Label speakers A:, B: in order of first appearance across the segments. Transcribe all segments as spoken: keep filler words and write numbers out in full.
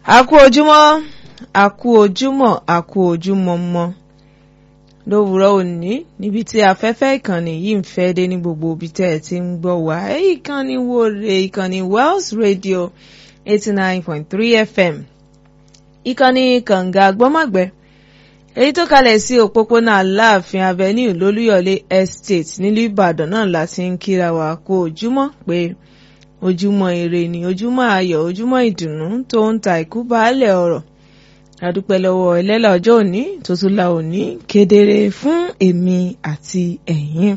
A: A kú ojúmọ́, a kú ojúmọ́, a kú ojúmọ́ mọ́. Lówùrọ̀ òní níbi tí afẹ́fẹ́ ìkànnì yìí ń fẹ́ dé ní gbogbo ibi tẹ́ ẹ ti ń gbọ́ wá. Èyí ìkànnì wo rè ìkànnì Wells Radio eighty-nine point three F M. Ìkànnì kànga gbọ́mọ̀gbẹ́. Èyí tó kalẹ̀ sí òpópónà Aláàfin Avenue Lólúyọ̀lé Estate nílùú Ìbàdàn náà láti ń kíra wa kú ojúmọ́ pé ojúmọ́ ire ni ojúmọ́ ayọ̀ ojúmọ́ ìdùnnú tó ń ta ìkú baálẹ̀ ọ̀rọ̀. Adúpẹ́ lọ́wọ́ ẹlẹ́là ọjọ́ òní tó tún la òní kedere fún èmi àti ẹ̀yin.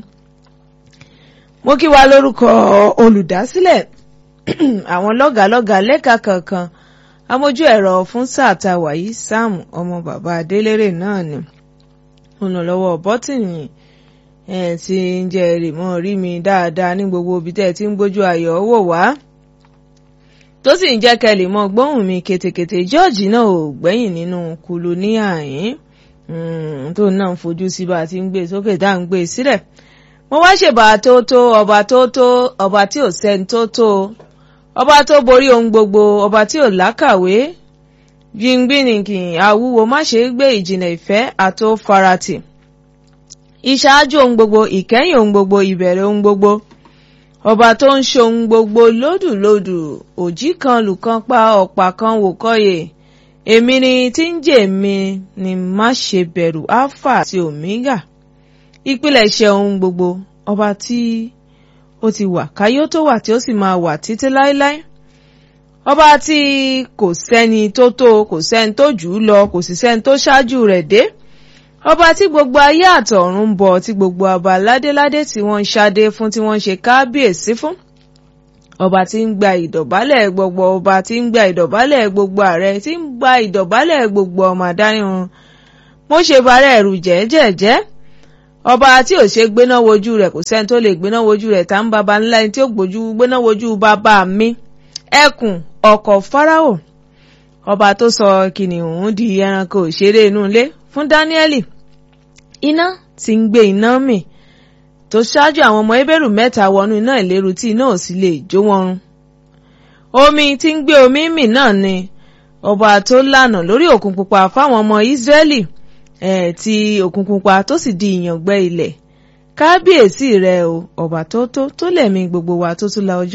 A: Mo kí wa lórúkọ olùdásílẹ̀ àwọn lọ́gàlọ́gà lẹ́ka kankan amójú ẹ̀rọ fún sáà tá wà yìí Sam ọmọ bàbá Adélérè náà ni. Olùrànlọ́wọ́ bọ́tìnì ẹ̀ tí ń jẹ́ rèmọ́ rí mi dáadáa ní gbogbo ibi tẹ́ ti ń gbójú ayọ̀ wò wá tó sì ń jẹ́ kẹ́lì mọ́ gbóhùn mi ketekete George náà ò gbẹ́yìn nínú kulu ní àyín tó náà ń fojú sí bá a ti ń gbé sókè tá à ń gbé sílẹ̀. Mo wá ṣèbà tó tó ọba tó tó ọba tí ò sẹ́ni tó tó ọba tó borí ohun gbogbo ọba tí ò lákàwé gbìngbìnìkì àwúwo má ṣe gbé ìjìnlẹ̀ ìfẹ́ àtó faratì ìṣáájú ohun gbogbo ìkẹyìn ohun gbogbo ìbẹ̀rẹ̀ ohun gbogbo ọba tó ń ṣe ohun gbogbo lódùlódù òjì kan lùkan pa ọ̀pá kan wò kọ́yè èmi ni tí ń jẹ́ mi ni má ṣe bẹ̀rù alpha àti omega ìpilẹ̀ṣẹ̀ ohun gbogbo ọba tí ó ti wà káyó tó wà tí ó sì máa wà títí láéláé ọba tí kò sẹ́ni tó tó kò sẹ́ni tó jù ú lọ kò sì sẹ́ni tó ṣáájú rẹ̀ dé ọba tí gbogbo ayé àtọ̀run ń bọ̀ tí gbogbo ọba ládéládé tí wọ́n ń ṣadé fún tí wọ́n ń ṣe kábíyèsí fún ọba tí ń gba ìdọ̀bálẹ̀ gbogbo ọba tí ń gba ìdọ̀bálẹ̀ gbogbo ààrẹ tí ń gba ìdọ̀bálẹ̀ gbogbo ọmọ àdánirun mo ṣe bàrẹ̀ ẹ̀rù jẹ́jẹ́jẹ́ ọba tí ò ṣe gbéná wojú rẹ̀ kò sẹ́ni tó lè gbéná wojú rẹ̀ tá ń bàbá ńlá ẹni tí ó gbójú gbéná wojú bàbá mi ẹkùn ọkọ̀ Fáráò ọba tó sọ kìnìún di ẹranko òṣèré inú ilé fún Dáníẹ́lì iná tí ń gbé iná mì tó ṣáájú àwọn ọmọ Hébérù mẹ́ta wọnú iná ìléru tí iná ò sì lè jó wọn run omi tí ń gbé omi mì náà ni ọba tó lànà lórí òkun pupa fáwọn ọmọ Ísírẹ́lì ẹ̀ tí òkun pupa tó sì di ìyàngbẹ ilẹ̀ kábíyèsí rẹ o ọba tó tó tó lẹ̀mí gbogbo wa tó tún la ọjọ́